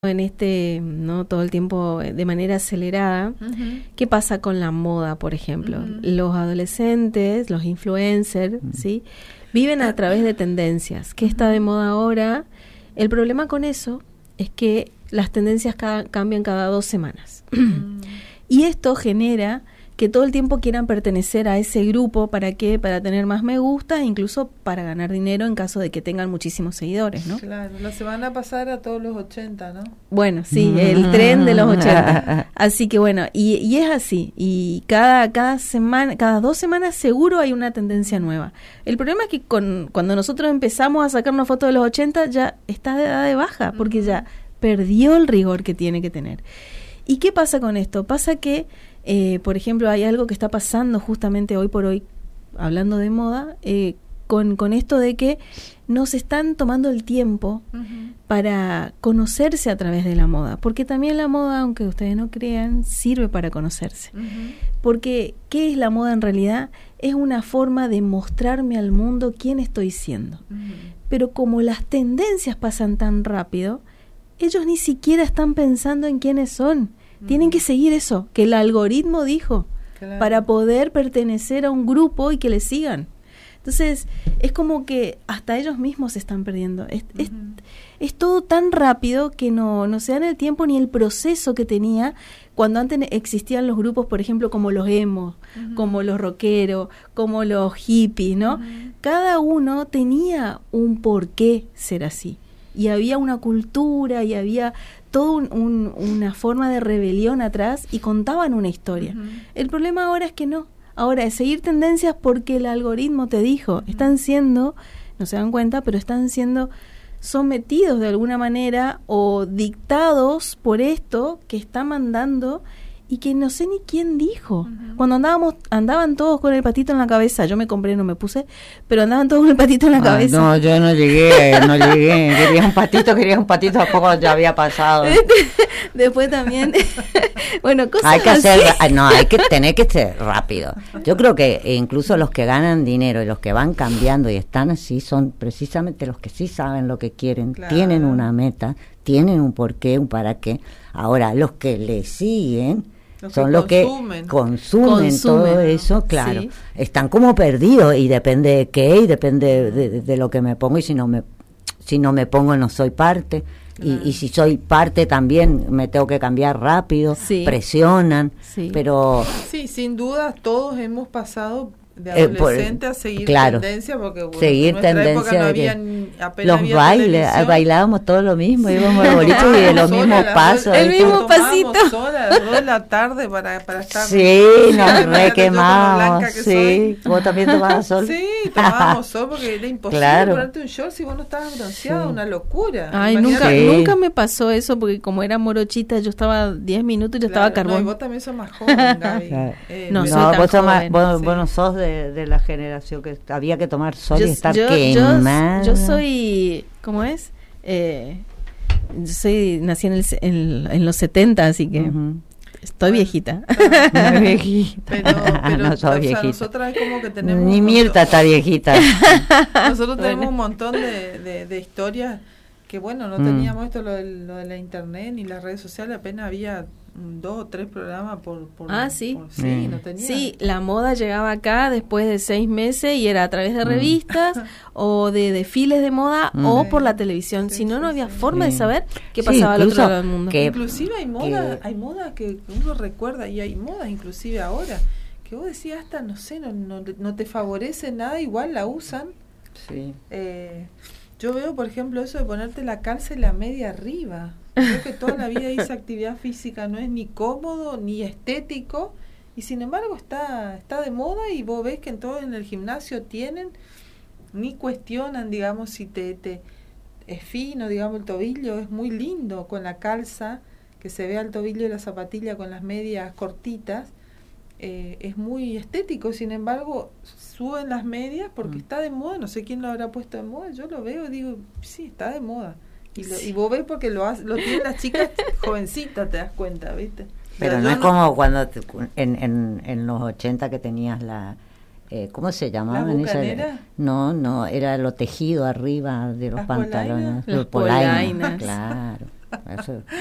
en no todo el tiempo de manera acelerada. Uh-huh. ¿Qué pasa con la moda, por ejemplo? Uh-huh. Los adolescentes, los influencers, ¿sí? Viven a través de tendencias. ¿Qué está de moda ahora? El problema con eso es que las tendencias cambian cada 2 semanas. Y esto genera que todo el tiempo quieran pertenecer a ese grupo. ¿Para qué? Para tener más me gusta, incluso para ganar dinero en caso de que tengan muchísimos seguidores, ¿no? Claro, la semana pasada a todos los 80, ¿no? Bueno, sí, el tren de los 80. Así que bueno, y es así. Y cada semana, cada 2 semanas seguro hay una tendencia nueva. El problema es que cuando nosotros empezamos a sacarnos fotos de los 80 ya está de edad de baja, porque ya perdió el rigor que tiene que tener. ¿Y qué pasa con esto? Pasa que por ejemplo, hay algo que está pasando justamente hoy por hoy, hablando de moda, con esto de que nos están tomando el tiempo para conocerse a través de la moda, porque también la moda, aunque ustedes no crean, sirve para conocerse. Porque, ¿qué es la moda en realidad? Es una forma de mostrarme al mundo quién estoy siendo. Pero como las tendencias pasan tan rápido, ellos ni siquiera están pensando en quiénes son. Tienen que seguir eso, que el algoritmo dijo, claro, para poder pertenecer a un grupo y que le sigan. Entonces, es como que hasta ellos mismos se están perdiendo. Es todo tan rápido que no se dan el tiempo ni el proceso que tenía cuando antes existían los grupos, por ejemplo, como los emos, como los rockeros, como los hippies, ¿no? Cada uno tenía un porqué ser así. Y había una cultura y había toda una forma de rebelión atrás y contaban una historia. El problema ahora es que no. Ahora es seguir tendencias porque el algoritmo te dijo. Están siendo, no se dan cuenta, pero están siendo sometidos de alguna manera o dictados por esto que está mandando y que no sé ni quién dijo. Cuando andaban todos con el patito en la cabeza, yo me compré, no me puse, pero andaban todos con el patito en la cabeza. No, yo no llegué, quería un patito, a poco ya había pasado. Después también, bueno, cosas hay que así. Hay que tener que ser rápido. Yo creo que incluso los que ganan dinero y los que van cambiando y están así son precisamente los que sí saben lo que quieren, claro, tienen una meta, tienen un porqué, un para qué. Ahora, los que le siguen son los que consumen todo eso, claro, sí, están como perdidos y depende de qué y depende de lo que me pongo, y si no me pongo no soy parte, y si soy parte también me tengo que cambiar rápido, sí, presionan, sí, pero sí, sin duda todos hemos pasado de adolescente a seguir, claro, tendencia, porque bueno, seguir en nuestra tendencia época no había apenas los había bailes, bailábamos todo lo mismo, íbamos al boliche y de los mismos pasos, el mismo pasito sola a las 2 de la tarde para estar, sí, nos re quemamos, sí, vos también tomabas sol, sí, tomábamos sol porque era imposible, claro, ponerte un short si vos no estabas bronceada, sí, una locura. Ay, nunca me pasó eso, porque como era morochita yo estaba 10 minutos y yo, claro, estaba carbón. No, y vos también sos más joven, Gaby. Claro. No, soy tan joven. Vos no sos de la generación que había que tomar sol y estar quemada. Yo soy, ¿cómo es? Nací en los 70, así que estoy viejita. Muy viejita. Pero no soy viejita. Nosotras es como que tenemos... Ni Mirta está viejita. Nosotros tenemos un montón de historias que, bueno, no teníamos esto, lo de la internet ni las redes sociales, apenas había 2 o 3 programas por sí. Sí, no tenía. Sí, la moda llegaba acá después de 6 meses y era a través de revistas o de desfiles de moda o por la televisión. Sí, si no había forma de saber qué pasaba al otro lado del mundo. Inclusive hay moda que uno recuerda, y hay modas inclusive ahora que vos decías hasta, no sé, no te favorece nada, igual la usan. Sí. Yo veo, por ejemplo, eso de ponerte la calza y la media arriba. Creo que toda la vida hice actividad física, no es ni cómodo ni estético, y sin embargo está de moda, y vos ves que en el gimnasio tienen, ni cuestionan, digamos, si te es fino, digamos, el tobillo es muy lindo con la calza, que se vea el tobillo de la zapatilla con las medias cortitas, es muy estético. Sin embargo, suben las medias porque está de moda, no sé quién lo habrá puesto de moda, yo lo veo y digo, sí, está de moda. Y vos ves porque lo tienen las chicas jovencitas, te das cuenta, ¿viste? Pero no es como cuando en los 80 que tenías la... ¿cómo se llamaba? ¿La bucanera? No, era lo tejido arriba de los pantalones. Las polainas. Claro. Eso